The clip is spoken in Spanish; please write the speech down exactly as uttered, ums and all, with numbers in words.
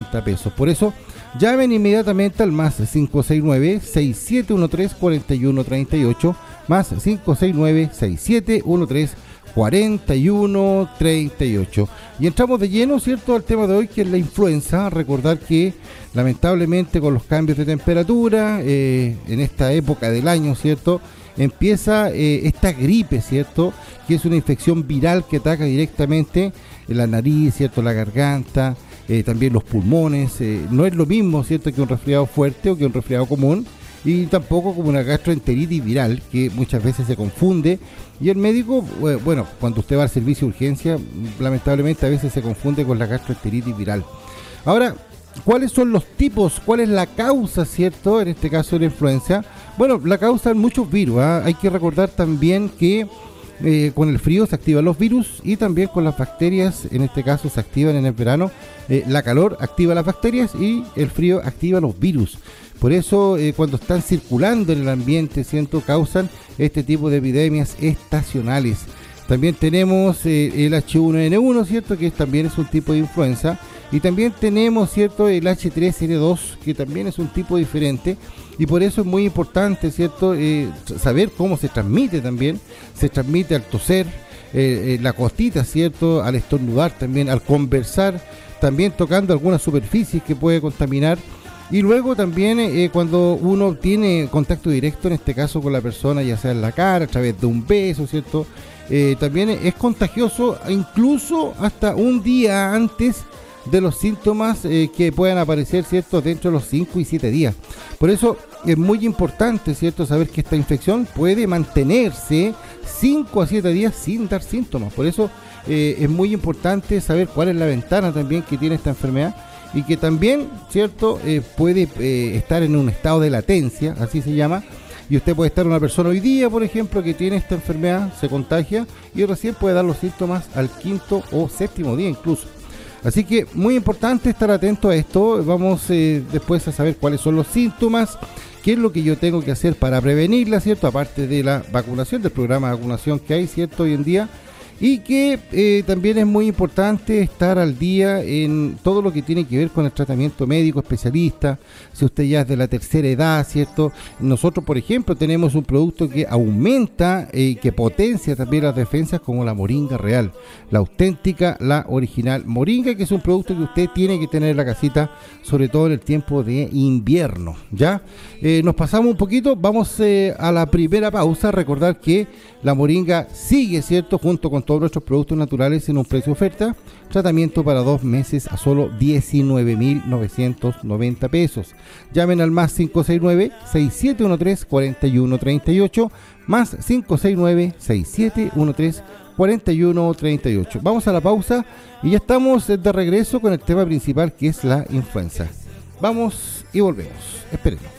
noventa pesos. Por eso, llamen inmediatamente al más cinco seis nueve, seis siete uno tres, cuatro uno tres ocho, más cinco seis nueve, seis siete uno tres, cuatro uno tres ocho. Y entramos de lleno, ¿cierto?, al tema de hoy, que es la influenza. Recordar que lamentablemente con los cambios de temperatura, eh, en esta época del año, ¿cierto?, empieza eh, esta gripe, ¿cierto?, que es una infección viral que ataca directamente en la nariz, ¿cierto?, la garganta, eh, también los pulmones. Eh, no es lo mismo, ¿cierto?, que un resfriado fuerte o que un resfriado común, y tampoco como una gastroenteritis viral, que muchas veces se confunde, y el médico, bueno, cuando usted va al servicio de urgencia, lamentablemente a veces se confunde con la gastroenteritis viral. Ahora, ¿cuáles son los tipos? ¿Cuál es la causa, cierto, en este caso de la influenza? Bueno, la causa muchos virus, ¿eh? Hay que recordar también que eh, con el frío se activan los virus, y también con las bacterias, en este caso se activan en el verano. Eh, la calor activa las bacterias y el frío activa los virus. Por eso, eh, cuando están circulando en el ambiente, ¿cierto?, causan este tipo de epidemias estacionales. También tenemos eh, el H uno N uno, ¿cierto?, que también es un tipo de influenza. Y también tenemos, ¿cierto?, el H tres N dos, que también es un tipo diferente. Y por eso es muy importante, ¿cierto?, eh, saber cómo se transmite también. Se transmite al toser, eh, eh, la costita, ¿cierto?, al estornudar también, al conversar, también tocando algunas superficies que puede contaminar. Y luego también eh, cuando uno tiene contacto directo, en este caso con la persona, ya sea en la cara, a través de un beso, ¿cierto? Eh, también es contagioso, incluso hasta un día antes de los síntomas eh, que puedan aparecer, ¿cierto?, dentro de los cinco y siete días. Por eso es muy importante, ¿cierto?, saber que esta infección puede mantenerse cinco a siete días sin dar síntomas. Por eso eh, es muy importante saber cuál es la ventana también que tiene esta enfermedad, y que también, ¿cierto?, eh, puede eh, estar en un estado de latencia, así se llama, y usted puede estar una persona hoy día, por ejemplo, que tiene esta enfermedad, se contagia, y recién puede dar los síntomas al quinto o séptimo día incluso. Así que muy importante estar atento a esto. Vamos eh, después a saber cuáles son los síntomas, qué es lo que yo tengo que hacer para prevenirla, ¿cierto?, aparte de la vacunación, del programa de vacunación que hay, ¿cierto?, hoy en día. Y que eh, también es muy importante estar al día en todo lo que tiene que ver con el tratamiento médico especialista. Si usted ya es de la tercera edad, ¿cierto? Nosotros, por ejemplo, tenemos un producto que aumenta y eh, que potencia también las defensas, como la moringa real, la auténtica, la original moringa, que es un producto que usted tiene que tener en la casita, sobre todo en el tiempo de invierno, ¿ya? Eh, nos pasamos un poquito, vamos eh, a la primera pausa. Recordar que la moringa sigue, ¿cierto?, junto con todos nuestros productos naturales en un precio oferta. Tratamiento para dos meses a solo diecinueve mil novecientos noventa pesos. Llamen al más cinco seis nueve, seis siete uno tres, cuatro uno tres ocho, más cinco seis nueve, seis siete uno tres, cuatro uno tres ocho. Vamos a la pausa y ya estamos de regreso con el tema principal, que es la influenza. Vamos y volvemos. Esperemos.